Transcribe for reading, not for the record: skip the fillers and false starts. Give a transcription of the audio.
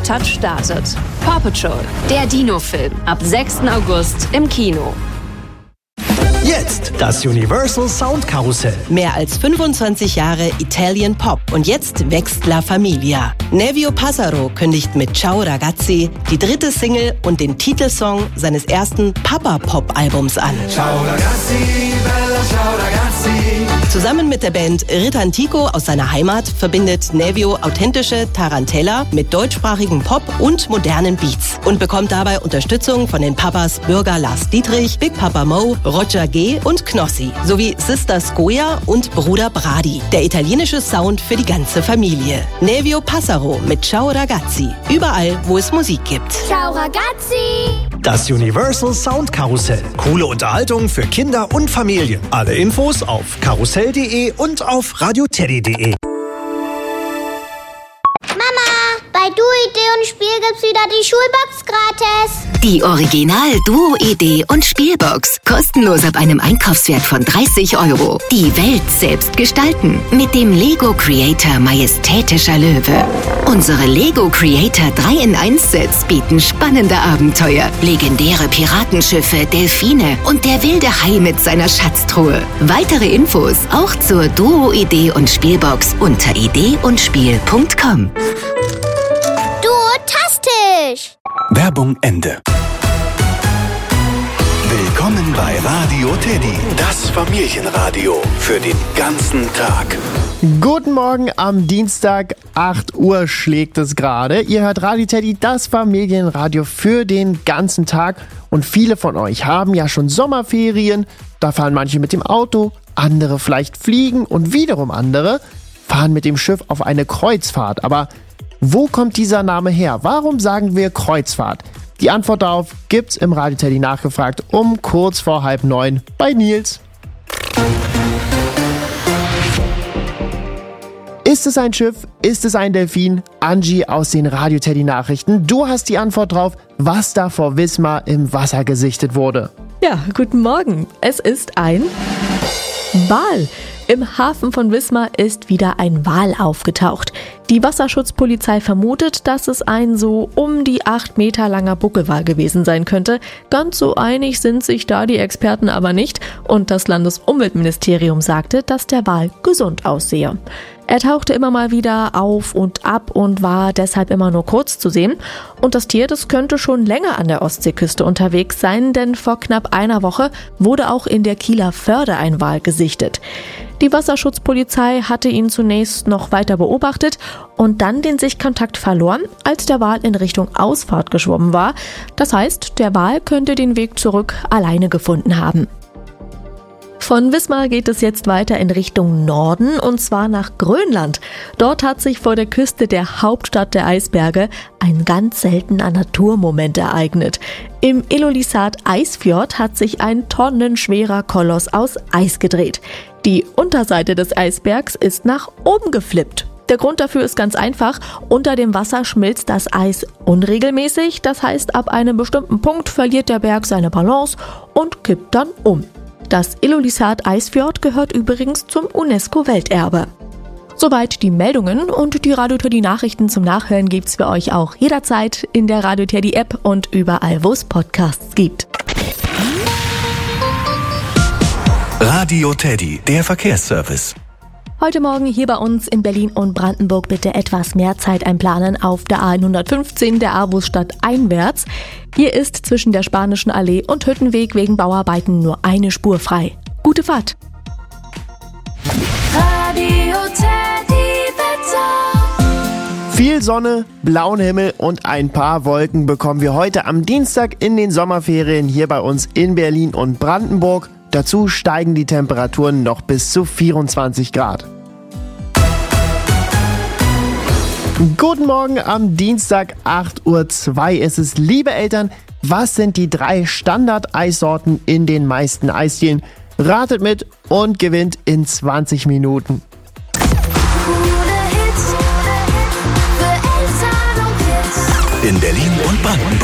Touch startet. Paw Patrol, der Dino-Film, ab 6. August im Kino. Jetzt das Universal Sound Karussell. Mehr als 25 Jahre Italian Pop und jetzt wächst La Familia. Nevio Passaro kündigt mit Ciao Ragazzi die 3. Single und den Titelsong seines ersten Papa-Pop-Albums an. Ciao ragazzi, bella ciao ragazzi. Zusammen mit der Band Ritantico aus seiner Heimat verbindet Nevio authentische Tarantella mit deutschsprachigem Pop und modernen Beats und bekommt dabei Unterstützung von den Papas Bürger Lars Dietrich, Big Papa Mo, Roger G. und Knossi sowie Sister Skoja und Bruder Brady. Der italienische Sound für die ganze Familie. Nevio Passaro mit Ciao Ragazzi. Überall, wo es Musik gibt. Ciao ragazzi! Das Universal Sound Karussell. Coole Unterhaltung für Kinder und Familien. Alle Infos auf karussell.de und auf radioteddy.de. Bei Duo-Idee und Spiel gibt's wieder die Schulbox gratis. Die Original Duo-Idee und Spielbox. Kostenlos ab einem Einkaufswert von 30 €. Die Welt selbst gestalten. Mit dem Lego Creator Majestätischer Löwe. Unsere Lego Creator 3-in-1-Sets bieten spannende Abenteuer, legendäre Piratenschiffe, Delfine und der wilde Hai mit seiner Schatztruhe. Weitere Infos auch zur Duo-Idee und Spielbox unter ideeundspiel.com. Duotastisch! Werbung Ende. Willkommen bei Radio Teddy, das Familienradio für den ganzen Tag. Guten Morgen am Dienstag, 8 Uhr schlägt es gerade. Ihr hört Radio Teddy, das Familienradio für den ganzen Tag. Und viele von euch haben ja schon Sommerferien. Da fahren manche mit dem Auto, andere vielleicht fliegen und wiederum andere fahren mit dem Schiff auf eine Kreuzfahrt. Aber wo kommt dieser Name her? Warum sagen wir Kreuzfahrt? Die Antwort darauf gibt's im Radio Teddy nachgefragt um kurz vor 8:30 bei Nils. Ist es ein Schiff? Ist es ein Delfin? Angie aus den Radio Teddy Nachrichten. Du hast die Antwort drauf, was da vor Wismar im Wasser gesichtet wurde. Ja, guten Morgen. Es ist ein Wal. Im Hafen von Wismar ist wieder ein Wal aufgetaucht. Die Wasserschutzpolizei vermutet, dass es ein so um die 8 Meter langer Buckelwal gewesen sein könnte. Ganz so einig sind sich da die Experten aber nicht und das Landesumweltministerium sagte, dass der Wal gesund aussehe. Er tauchte immer mal wieder auf und ab und war deshalb immer nur kurz zu sehen. Und das Tier, das könnte schon länger an der Ostseeküste unterwegs sein, denn vor knapp einer Woche wurde auch in der Kieler Förde ein Wal gesichtet. Die Wasserschutzpolizei hatte ihn zunächst noch weiter beobachtet und dann den Sichtkontakt verloren, als der Wal in Richtung Ausfahrt geschwommen war. Das heißt, der Wal könnte den Weg zurück alleine gefunden haben. Von Wismar geht es jetzt weiter in Richtung Norden und zwar nach Grönland. Dort hat sich vor der Küste der Hauptstadt der Eisberge ein ganz seltener Naturmoment ereignet. Im Ilulissat Eisfjord hat sich ein tonnenschwerer Koloss aus Eis gedreht. Die Unterseite des Eisbergs ist nach oben geflippt. Der Grund dafür ist ganz einfach. Unter dem Wasser schmilzt das Eis unregelmäßig. Das heißt, ab einem bestimmten Punkt verliert der Berg seine Balance und kippt dann um. Das Ilulissat Eisfjord gehört übrigens zum UNESCO-Welterbe. Soweit die Meldungen und die Radio Teddy Nachrichten zum Nachhören gibt's für euch auch jederzeit in der Radio Teddy App und überall, wo es Podcasts gibt. Radio Teddy, der Verkehrsservice. Heute Morgen hier bei uns in Berlin und Brandenburg bitte etwas mehr Zeit einplanen auf der A115 der Avusstadt einwärts. Hier ist zwischen der Spanischen Allee und Hüttenweg wegen Bauarbeiten nur eine Spur frei. Gute Fahrt! Radio Teddy Wetter. Viel Sonne, blauen Himmel und ein paar Wolken bekommen wir heute am Dienstag in den Sommerferien hier bei uns in Berlin und Brandenburg. Dazu steigen die Temperaturen noch bis zu 24 Grad. Guten Morgen am Dienstag, 8:02 Uhr. Es ist, liebe Eltern, was sind die 3 Standard-Eissorten in den meisten Eisdielen? Ratet mit und gewinnt in 20 Minuten. In Berlin und Brandenburg.